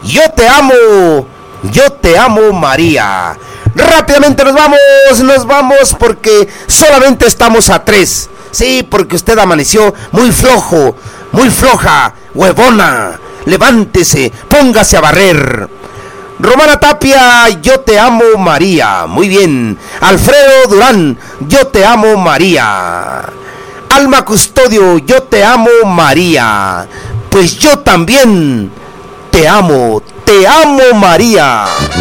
yo te amo María. Rápidamente nos vamos porque solamente estamos a 3. Sí, porque usted amaneció muy flojo, muy floja, huevona. Levántese, póngase a barrer. Romana Tapia, yo te amo María. Muy bien. Alfredo Durán, yo te amo María. Alma Custodio, yo te amo María. Pues yo también te amo María.